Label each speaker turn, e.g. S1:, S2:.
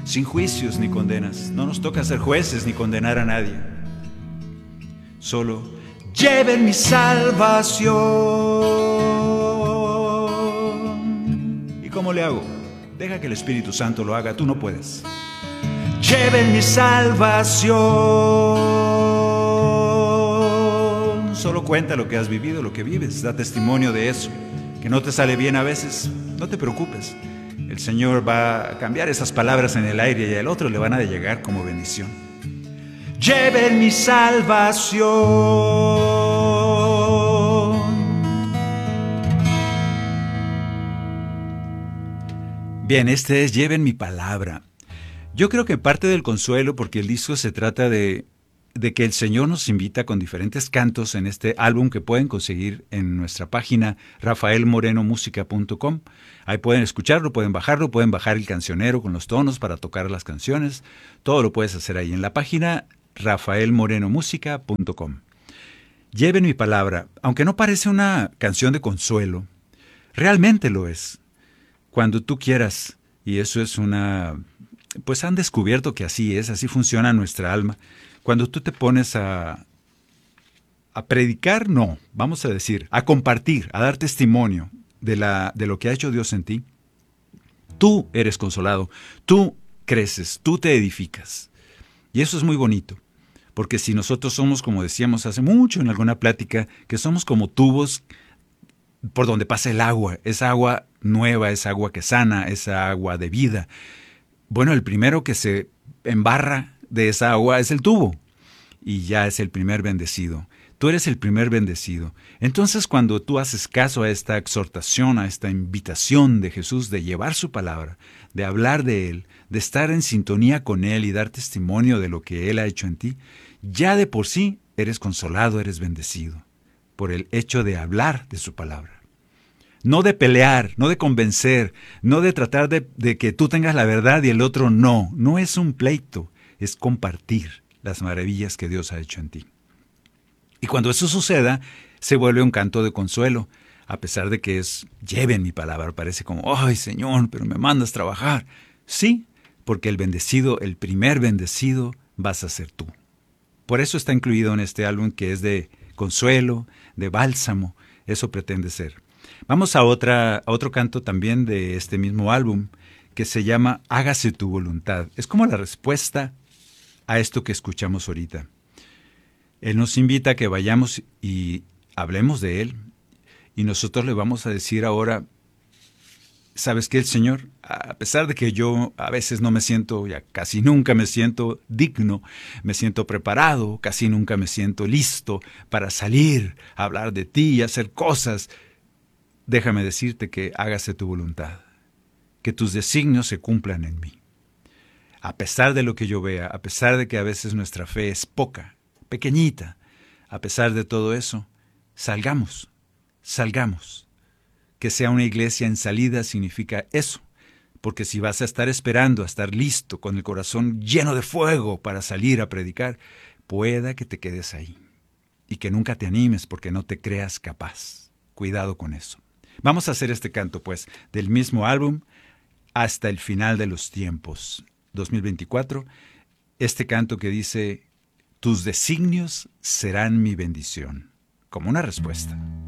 S1: sin juicios ni condenas. No nos toca ser jueces ni condenar a nadie. Solo lleven mi salvación. ¿Y cómo le hago? Deja que el Espíritu Santo lo haga, tú no puedes. Lleven mi salvación. Solo cuenta lo que has vivido, lo que vives, da testimonio de eso. Que no te sale bien a veces, no te preocupes. El Señor va a cambiar esas palabras en el aire y al otro le van a llegar como bendición. Lleven mi salvación. Bien, este es Lleven mi palabra. Yo creo que parte del consuelo, porque el disco se trata de que el Señor nos invita con diferentes cantos en este álbum que pueden conseguir en nuestra página rafaelmorenomusica.com. Ahí pueden escucharlo, pueden bajar el cancionero con los tonos para tocar las canciones. Todo lo puedes hacer ahí en la página rafaelmorenomusica.com. Lleven mi palabra, aunque no parece una canción de consuelo, realmente lo es. Cuando tú quieras, y eso es pues han descubierto que así es, así funciona nuestra alma. Cuando tú te pones a predicar, no, vamos a decir, a compartir, a dar testimonio de lo que ha hecho Dios en ti, tú eres consolado, tú creces, tú te edificas. Y eso es muy bonito, porque si nosotros somos, como decíamos hace mucho en alguna plática, que somos como tubos por donde pasa el agua, esa agua nueva, esa agua que sana, esa agua de vida. Bueno, el primero que se embarra de esa agua es el tubo y ya es el primer bendecido. Tú eres el primer bendecido. Entonces, cuando tú haces caso a esta exhortación, a esta invitación de Jesús de llevar su palabra, de hablar de Él, de estar en sintonía con Él y dar testimonio de lo que Él ha hecho en ti, ya de por sí eres consolado, eres bendecido por el hecho de hablar de su palabra. No de pelear, no de convencer, no de tratar de que tú tengas la verdad y el otro no. No es un pleito, es compartir las maravillas que Dios ha hecho en ti. Y cuando eso suceda, se vuelve un canto de consuelo, a pesar de que lleven mi palabra, parece como, ay Señor, pero me mandas trabajar. Sí, porque el bendecido, el primer bendecido, vas a ser tú. Por eso está incluido en este álbum que es de consuelo, de bálsamo, eso pretende ser. Vamos a otro canto también de este mismo álbum, que se llama Hágase tu voluntad. Es como la respuesta a esto que escuchamos ahorita. Él nos invita a que vayamos y hablemos de Él, y nosotros le vamos a decir ahora, ¿sabes qué, el Señor? A pesar de que yo a veces no me siento, ya casi nunca me siento digno, me siento preparado, casi nunca me siento listo para salir a hablar de ti y hacer cosas, déjame decirte que hágase tu voluntad, que tus designios se cumplan en mí. A pesar de lo que yo vea, a pesar de que a veces nuestra fe es poca, pequeñita, a pesar de todo eso, salgamos. Que sea una iglesia en salida significa eso, porque si vas a estar esperando a estar listo, con el corazón lleno de fuego para salir a predicar, pueda que te quedes ahí y que nunca te animes porque no te creas capaz. Cuidado con eso. Vamos a hacer este canto, pues, del mismo álbum Hasta el final de los tiempos, 2024, este canto que dice, tus designios serán mi bendición, como una respuesta.